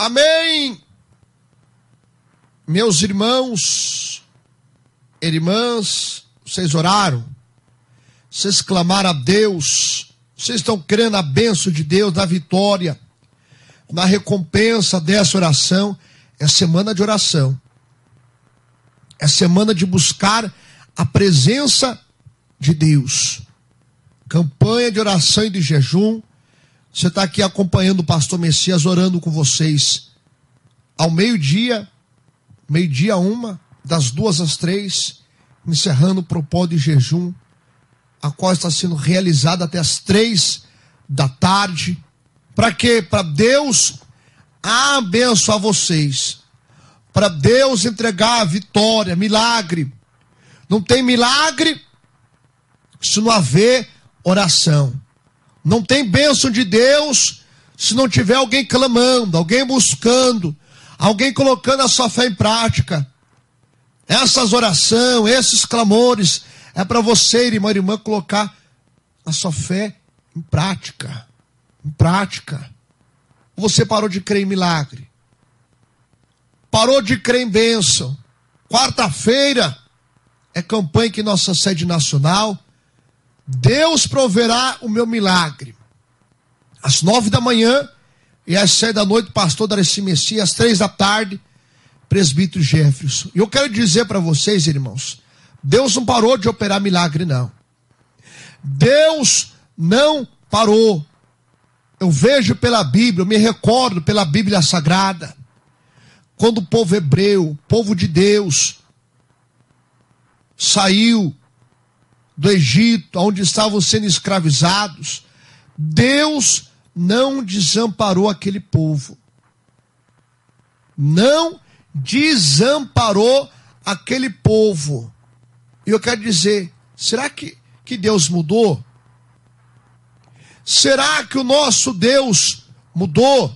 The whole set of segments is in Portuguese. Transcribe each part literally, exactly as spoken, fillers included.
Amém. Meus irmãos, irmãs, vocês oraram, vocês clamaram a Deus, vocês estão crendo na bênção de Deus, na vitória, na recompensa dessa oração. É semana de oração, é semana de buscar a presença de Deus, campanha de oração e de jejum. Você está aqui acompanhando o pastor Messias, orando com vocês ao meio-dia, meio-dia uma, das duas às três, encerrando o propósito de jejum, a qual está sendo realizada até as três da tarde. Para quê? Para Deus abençoar vocês, para Deus entregar a vitória, milagre. Não tem milagre se não haver oração. Não tem bênção de Deus se não tiver alguém clamando, alguém buscando, alguém colocando a sua fé em prática. Essas orações, esses clamores, é para você, irmão e irmã, colocar a sua fé em prática. Em prática. Você parou de crer em milagre. Parou de crer em bênção. Quarta-feira é campanha aqui em nossa sede nacional. Deus proverá o meu milagre. Às nove da manhã e às sete da noite, pastor Darcy Messias, às três da tarde, presbítero Jefferson. E eu quero dizer para vocês, irmãos, Deus não parou de operar milagre, não. Deus não parou. Eu vejo pela Bíblia, eu me recordo pela Bíblia Sagrada, quando o povo hebreu, o povo de Deus, saiu do Egito, onde estavam sendo escravizados, Deus não desamparou aquele povo. Não desamparou aquele povo. E eu quero dizer, será que, que Deus mudou? Será que o nosso Deus mudou?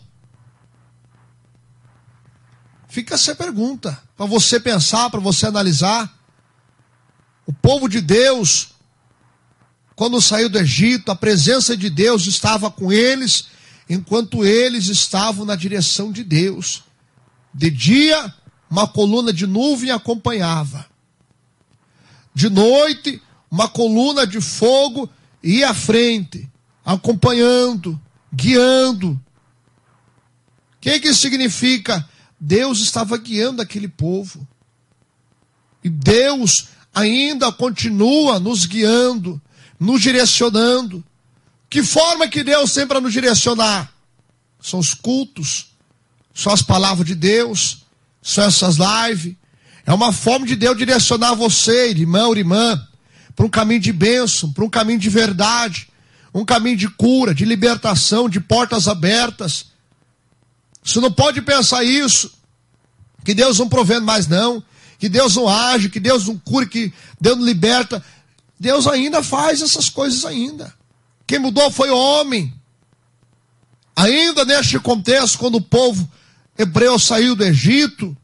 Fica essa pergunta, para você pensar, para você analisar. O povo de Deus, quando saiu do Egito, a presença de Deus estava com eles, enquanto eles estavam na direção de Deus. De dia, uma coluna de nuvem acompanhava. De noite, uma coluna de fogo ia à frente, acompanhando, guiando. O que que significa? Deus estava guiando aquele povo. E Deus ainda continua nos guiando, nos direcionando. Que forma que Deus tem para nos direcionar? São os cultos, são as palavras de Deus, são essas lives. É uma forma de Deus direcionar você, irmão, irmã, para um caminho de bênção, para um caminho de verdade, um caminho de cura, de libertação, de portas abertas. Você não pode pensar isso, que Deus não provê mais não, que Deus não age, que Deus não cura, que Deus não liberta. Deus ainda faz essas coisas ainda. Quem mudou foi o homem. Ainda neste contexto, quando o povo hebreu saiu do Egito,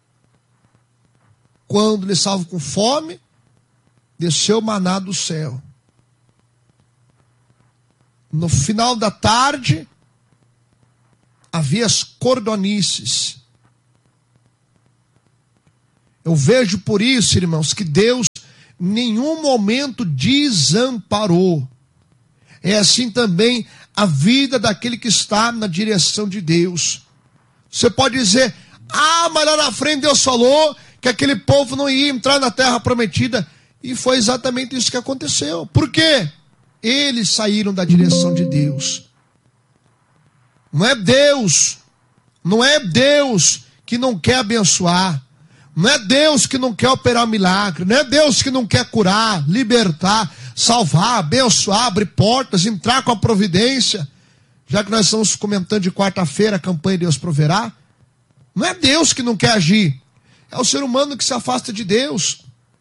quando eles estavam com fome, desceu o maná do céu. No final da tarde, havia as cordonices. Eu vejo por isso, irmãos, que Deus em nenhum momento desamparou. É assim também a vida daquele que está na direção de Deus. Você pode dizer, ah, mas lá na frente Deus falou que aquele povo não ia entrar na terra prometida. E foi exatamente isso que aconteceu. Por quê? Eles saíram da direção de Deus. Não é Deus, não é Deus que não quer abençoar. Não é Deus que não quer operar milagre, não é Deus que não quer curar, libertar, salvar, abençoar, abrir portas, entrar com a providência. Já que nós estamos comentando de quarta-feira a campanha Deus Proverá, não é Deus que não quer agir, é o ser humano que se afasta de Deus.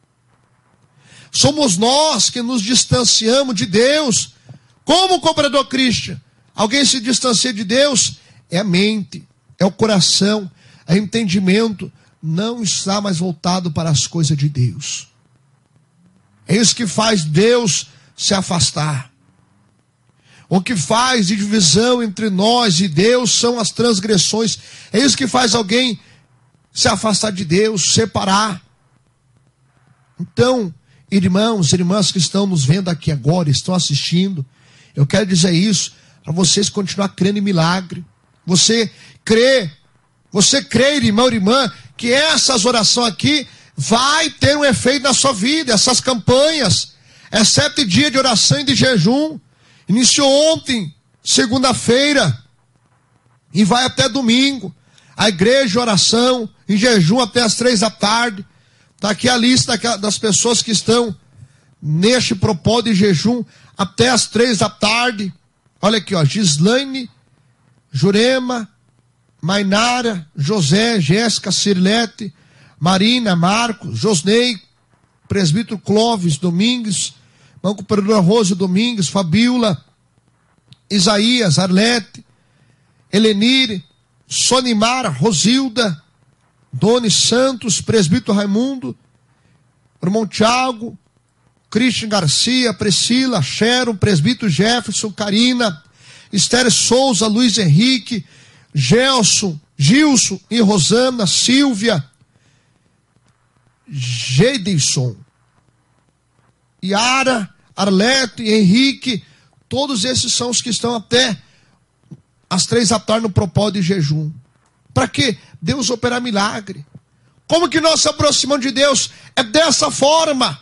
Somos nós que nos distanciamos de Deus. Como o cobrador Cristian, alguém se distancia de Deus? É a mente, é o coração, é o entendimento. Não está mais voltado para as coisas de Deus. É isso que faz Deus se afastar. O que faz de divisão entre nós e Deus são as transgressões. É isso que faz alguém se afastar de Deus, separar. Então, irmãos e irmãs que estão nos vendo aqui agora, estão assistindo, eu quero dizer isso para vocês continuar crendo em milagre. Você crê, você crê, irmão e irmã, que essas orações aqui vai ter um efeito na sua vida, essas campanhas. É sete dias de oração e de jejum. Iniciou ontem, segunda-feira, e vai até domingo. A igreja de oração, em jejum até as três da tarde. Está aqui a lista das pessoas que estão neste propósito de jejum até as três da tarde. Olha aqui, ó, Gislaine, Jurema, Mainara, José, Jéssica, Cirlete, Marina, Marcos, Josnei, presbítero Clóvis Domingues, irmão cooperadora Rose Domingues, Fabiola, Isaías, Arlete, Helenire, Sonimar, Rosilda, Doni Santos, presbítero Raimundo, irmão Tiago, Christian Garcia, Priscila, Sharon, presbítero Jefferson, Karina, Esther Souza, Luiz Henrique, Gelson, Gilson e Rosana, Silvia, Gedeson, Yara, Arlete, Henrique, todos esses são os que estão até às três da tarde no propósito de jejum. Para quê? Deus operar milagre. Como que nós se aproximamos de Deus? É dessa forma.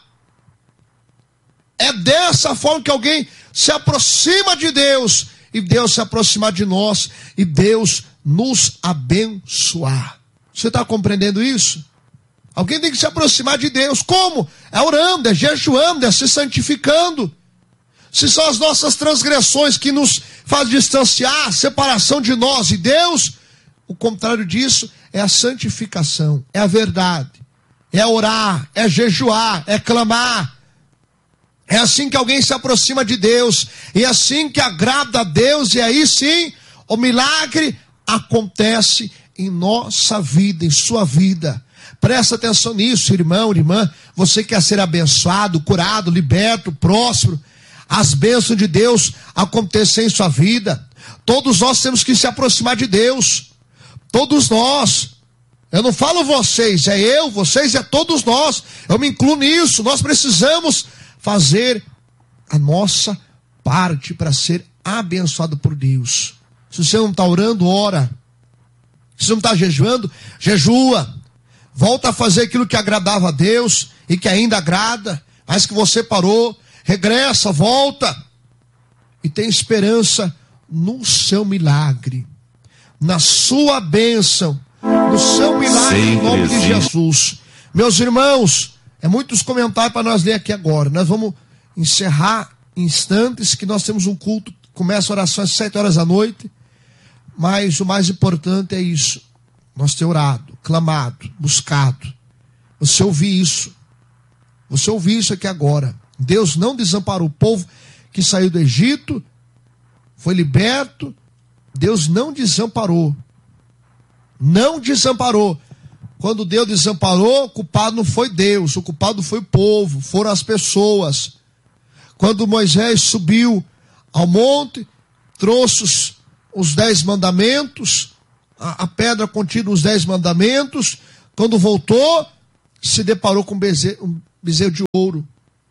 É dessa forma que alguém se aproxima de Deus e Deus se aproximar de nós e Deus nos abençoar. Você está compreendendo isso? Alguém tem que se aproximar de Deus. Como? É orando, é jejuando, é se santificando. Se são as nossas transgressões que nos fazem distanciar, a separação de nós e Deus, o contrário disso é a santificação, é a verdade, é orar, é jejuar, é clamar. É assim que alguém se aproxima de Deus, e é assim que agrada a Deus, e aí sim o milagre acontece em nossa vida, em sua vida. Presta atenção nisso, irmão, irmã. Você quer ser abençoado, curado, liberto, próspero. As bênçãos de Deus acontecerem em sua vida. Todos nós temos que se aproximar de Deus. Todos nós. Eu não falo vocês, é eu, vocês, é todos nós. Eu me incluo nisso. Nós precisamos fazer a nossa parte para ser abençoado por Deus. Se você não está orando, ora. Se você não está jejuando, jejua. Volta a fazer aquilo que agradava a Deus e que ainda agrada, mas que você parou. Regressa, volta. E tem esperança no seu milagre, na sua bênção, no seu milagre, em nome de Jesus. Meus irmãos, é muitos comentários para nós ler aqui agora. Nós vamos encerrar em instantes, que nós temos um culto, começa a oração às sete horas da noite, mas o mais importante é isso, nós ter orado, clamado, buscado. Você ouvir isso, você ouvir isso aqui agora. Deus não desamparou o povo que saiu do Egito, foi liberto. Deus não desamparou, não desamparou. Quando Deus desamparou, o culpado não foi Deus, o culpado foi o povo, foram as pessoas. Quando Moisés subiu ao monte, trouxe os, os dez mandamentos, a, a pedra contida os dez mandamentos, quando voltou, se deparou com um bezerro, um bezerro de ouro.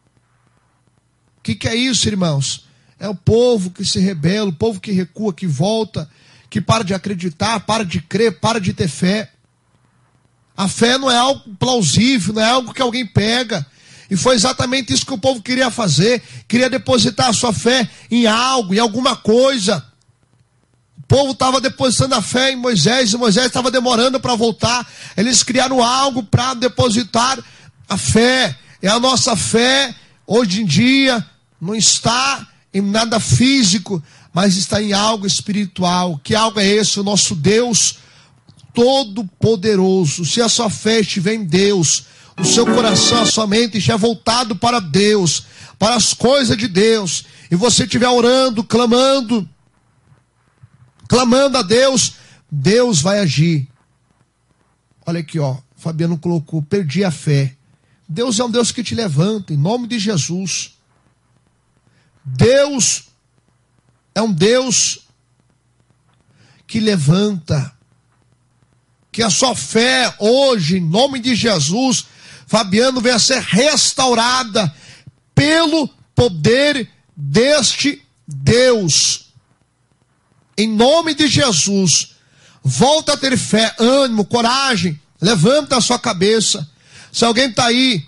O que, que é isso, irmãos? É o povo que se rebela, o povo que recua, que volta, que para de acreditar, para de crer, para de ter fé. A fé não é algo plausível, não é algo que alguém pega. E foi exatamente isso que o povo queria fazer. Queria depositar a sua fé em algo, em alguma coisa. O povo estava depositando a fé em Moisés, e Moisés estava demorando para voltar. Eles criaram algo para depositar a fé. E a nossa fé, hoje em dia, não está em nada físico, mas está em algo espiritual. Que algo é esse? O nosso Deus Todo-Poderoso. Se a sua fé estiver em Deus, o seu coração, a sua mente estiver voltado para Deus, para as coisas de Deus, e você estiver orando, clamando, clamando a Deus, Deus vai agir. Olha aqui, ó, Fabiano colocou, perdi a fé. Deus é um Deus que te levanta, em nome de Jesus. Deus é um Deus que levanta, que a sua fé hoje, em nome de Jesus, Fabiano, venha a ser restaurada pelo poder deste Deus. Em nome de Jesus, volta a ter fé, ânimo, coragem, levanta a sua cabeça. Se alguém está aí,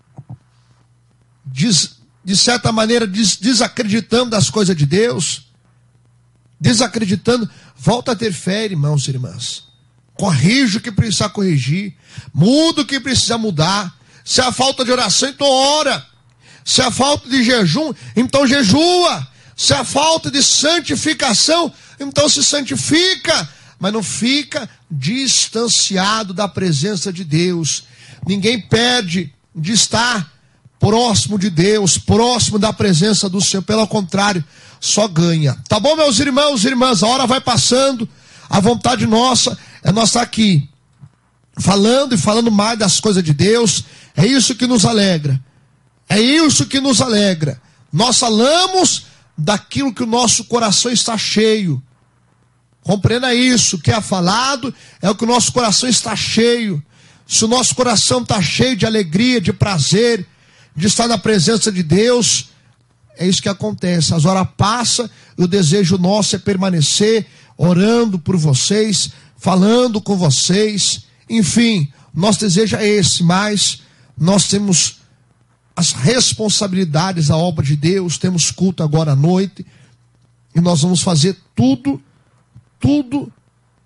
diz, de certa maneira, des, desacreditando das coisas de Deus, desacreditando, volta a ter fé, irmãos e irmãs. Corrija o que precisa corrigir, muda o que precisa mudar. Se há falta de oração, então ora. Se há falta de jejum, então jejua. Se há falta de santificação, então se santifica. Mas não fica distanciado da presença de Deus. Ninguém perde de estar próximo de Deus, próximo da presença do Senhor. Pelo contrário, só ganha. Tá bom, meus irmãos e irmãs? A hora vai passando. A vontade nossa é nós estar aqui, falando e falando mais das coisas de Deus. É isso que nos alegra. É isso que nos alegra. Nós falamos daquilo que o nosso coração está cheio. Compreenda isso, o que é falado é o que o nosso coração está cheio. Se o nosso coração está cheio de alegria, de prazer, de estar na presença de Deus, é isso que acontece. As horas passam e o desejo nosso é permanecer orando por vocês, falando com vocês. Enfim, nosso desejo é esse, mas nós temos as responsabilidades da obra de Deus, temos culto agora à noite, e nós vamos fazer tudo, tudo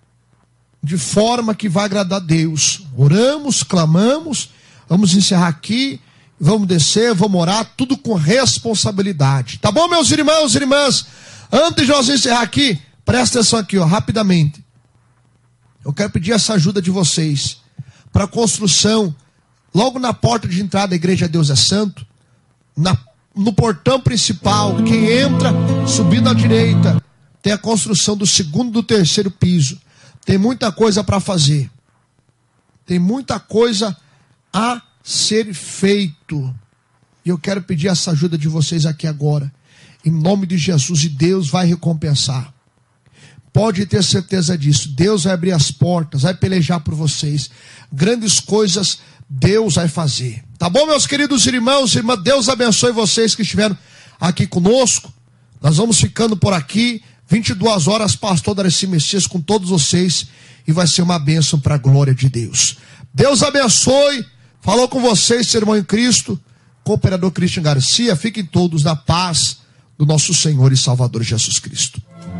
de forma que vai agradar a Deus. Oramos, clamamos, vamos encerrar aqui, vamos descer, vamos orar, tudo com responsabilidade. Tá bom, meus irmãos e irmãs? Antes de nós encerrar aqui, presta atenção aqui, ó, rapidamente. Eu quero pedir essa ajuda de vocês para a construção, logo na porta de entrada da Igreja Deus é Santo, na, no portão principal, quem entra, subindo à direita, tem a construção do segundo e do terceiro piso. Tem muita coisa para fazer. Tem muita coisa a ser feito. E eu quero pedir essa ajuda de vocês aqui agora, em nome de Jesus, e Deus vai recompensar. Pode ter certeza disso. Deus vai abrir as portas, vai pelejar por vocês. Grandes coisas Deus vai fazer. Tá bom, meus queridos irmãos e irmãs? Deus abençoe vocês que estiveram aqui conosco. Nós vamos ficando por aqui. vinte e duas horas, pastor Darcy Messias com todos vocês. E vai ser uma bênção para a glória de Deus. Deus abençoe. Falou com vocês, seu irmão em Cristo, cooperador Cristian Garcia. Fiquem todos na paz do nosso Senhor e Salvador Jesus Cristo.